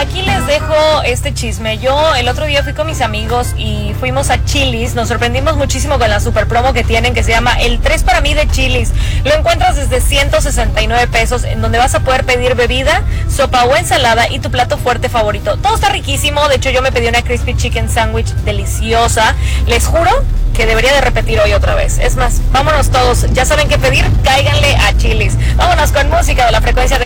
aquí les dejo este chisme. Yo el otro día fui con mis amigos y fuimos a Chili's. Nos sorprendimos muchísimo con la super promo que tienen, que se llama el 3 para mí de Chili's. Lo encuentras desde 169 pesos, en donde vas a poder pedir bebida, sopa o ensalada y tu plato fuerte favorito. Todo está riquísimo. De hecho, yo me pedí una crispy chicken sandwich deliciosa. Les juro que debería de repetir hoy otra vez. Es más, vámonos todos. Ya saben qué pedir, cáiganle a Chili's. Vámonos con música de la frecuencia de